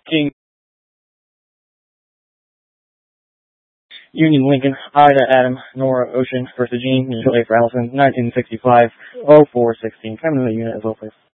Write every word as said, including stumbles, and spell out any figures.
King, Union Lincoln, Ida Adam, Nora Ocean, versus Jean, Julie for Allison, nineteen sixty-five, oh four sixteen. Come to the unit as well, please.